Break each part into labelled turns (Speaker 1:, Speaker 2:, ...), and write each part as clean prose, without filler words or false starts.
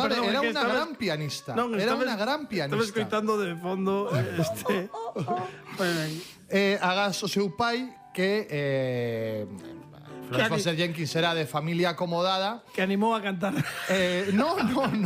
Speaker 1: perdón,
Speaker 2: era
Speaker 1: que
Speaker 2: unha gran pianista.
Speaker 1: Non,
Speaker 2: Era
Speaker 1: estaba-
Speaker 2: unha gran
Speaker 1: Estaba
Speaker 2: pianista.
Speaker 1: escoitando de fondo
Speaker 2: Agás o seu pai que Florence
Speaker 1: Que
Speaker 2: Foster Jenkins era de familia acomodada.
Speaker 1: que animou a cantar.
Speaker 2: No.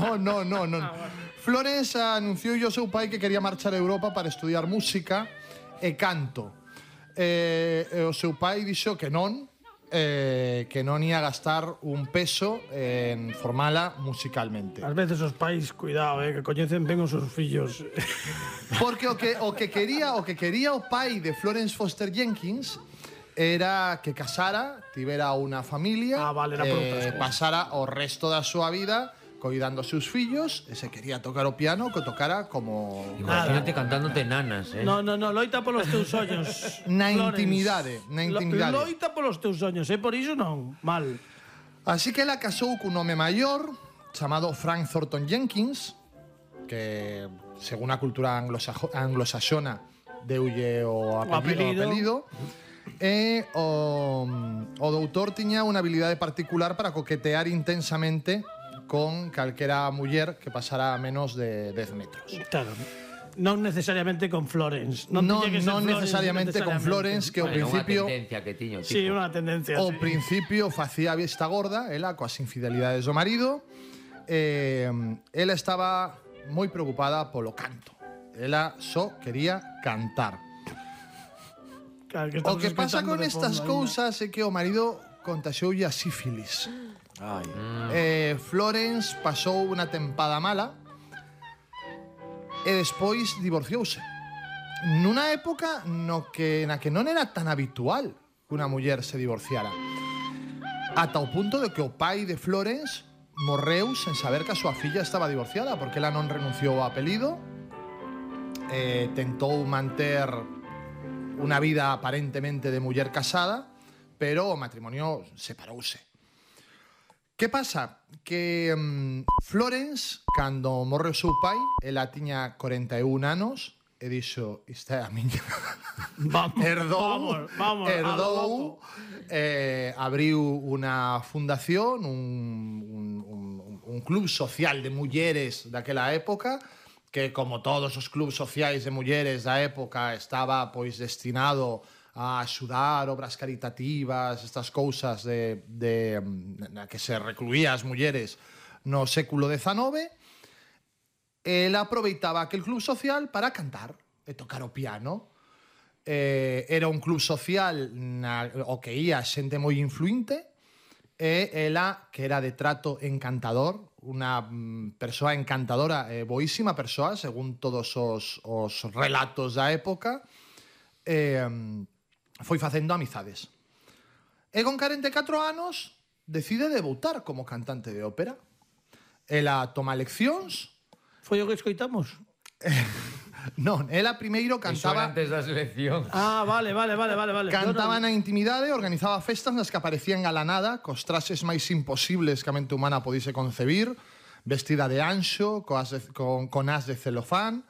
Speaker 2: Florence anunciou ao seu pai que quería marchar a Europa para estudiar música e canto. O seu pai dixo que non ia gastar un peso en formala musicalmente.
Speaker 1: Ás veces os pais, cuidado, que coñecen ben os seus fillos.
Speaker 2: Porque o que quería o pai de Florence Foster Jenkins era que casara, tivera unha familia,
Speaker 1: Vale, era por outras cousas.
Speaker 2: pasara o resto da súa vida coidando os seus fillos, e se quería tocar o piano, que o tocara como
Speaker 3: Imagínate cantándote nanas,
Speaker 1: No, loita polos teus soños.
Speaker 2: na
Speaker 1: Florence.
Speaker 2: intimidade.
Speaker 1: Loita polos teus soños, por iso non, mal.
Speaker 2: Así que ela casou cun home maior chamado Frank Thornton Jenkins, que según a cultura anglosaxona deulle o apelido. E o doutor tiña unha habilidade particular para coquetear intensamente con calquera muller que pasara a menos de 10 metros.
Speaker 1: Claro. Non necesariamente con Florence.
Speaker 2: Non
Speaker 1: tiña que ser Florence,
Speaker 2: necesariamente con Florence, que ao
Speaker 3: Bueno,
Speaker 2: principio
Speaker 3: unha tendencia que tiño, tipo.
Speaker 1: Sí, unha tendencia.
Speaker 2: ao
Speaker 1: sí.
Speaker 2: principio facía vista gorda, ela coas infidelidades do marido. Ela estaba moi preocupada polo canto. Ela só quería cantar.
Speaker 1: Claro,
Speaker 2: O que pasa
Speaker 1: escoitando
Speaker 2: con
Speaker 1: de
Speaker 2: estas
Speaker 1: fondo
Speaker 2: cousas é que o marido contaxoulle a sífilis.
Speaker 4: Ai.
Speaker 2: Florence pasou unha tempada mala e despois divorciouse. Nunha época na que non era tan habitual que unha muller se divorciara. Ata o punto de que o pai de Florence morreu sen saber que a súa filla estaba divorciada, porque ela non renunciou ao apelido, tentou manter unha vida aparentemente de muller casada, pero o matrimonio separouse. Que pasa? Que Florence, cando morre o seu pai, ela tiña 41 anos e dixo, esta é a miña.
Speaker 1: Vamos,
Speaker 2: Herdou,
Speaker 1: vamos,
Speaker 2: abriu unha fundación, un club social de mulleres daquela época, que como todos os clubs sociais de mulleres da época estaba pois destinado a axudar obras caritativas, estas cousas na que se recluía as mulleres no século XIX. Ela aproveitaba aquel club social para cantar e tocar o piano. Era un club social o que ia xente moi influinte, e ela, que era de trato encantador, unha persoa encantadora, boísima persoa, según todos os relatos da época, foi facendo amizades. E con 44 anos decide debutar como cantante de ópera. Ela toma leccións.
Speaker 1: Foi o que escoitamos?
Speaker 2: Non, ela primeiro
Speaker 3: Eso
Speaker 2: cantaba...
Speaker 3: era antes da selección.
Speaker 1: Vale.
Speaker 2: Cantaba na intimidade, organizaba festas nas que aparecía engalanada, cos traxes máis imposibles que a mente humana podise concebir, vestida de anxo, con as de celofán,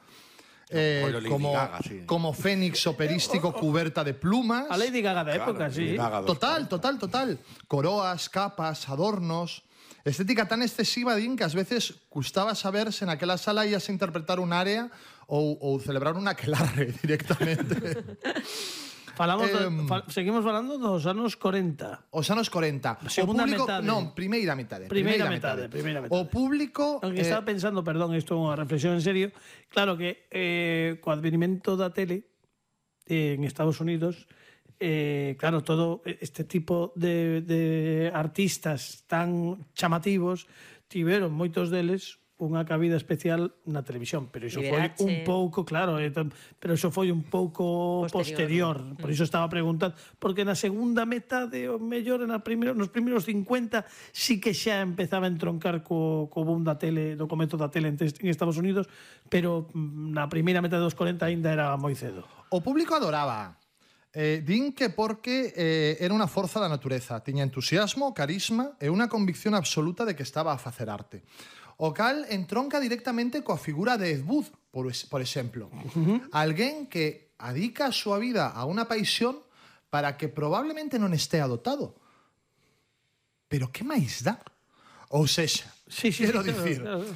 Speaker 2: como fénix operístico cuberta de plumas.
Speaker 1: A Lady Gaga da época, sí.
Speaker 2: Total. Coroas, capas, adornos. Estética tan excesiva, din, que ás veces custaba saber se naquela sala ias a interpretar un área ou celebrar un aquelarre directamente.
Speaker 1: Seguimos falando dos anos 40.
Speaker 2: Os anos 40.
Speaker 1: Segunda
Speaker 2: o público,
Speaker 1: metade.
Speaker 2: Non, primeira metade.
Speaker 1: Primeira metade.
Speaker 2: O público...
Speaker 1: Aunque estaba pensando, perdón, isto é unha reflexión en serio, claro que co advenimento da tele en Estados Unidos, claro, todo este tipo de artistas tan chamativos tiveron moitos deles unha cabida especial na televisión, pero iso foi un pouco, claro, pero iso foi un pouco posterior. Por iso estaba preguntando, porque na segunda metade, o mellor nos primeiros 50 sí que xa empezaba a entroncar co boom da tele, do comezo da tele en Estados Unidos, pero na primeira metade dos 40 aínda era moi cedo.
Speaker 2: O público adoraba. Din que porque era unha forza da natureza, tiña entusiasmo, carisma e unha convicción absoluta de que estaba a facer arte. O cal entronca directamente coa figura de Ed Wood, por exemplo. Alguén que adica a súa vida a unha paixón para que probablemente non estea dotado. Pero que máis dá? Ou sexa, quero dicir,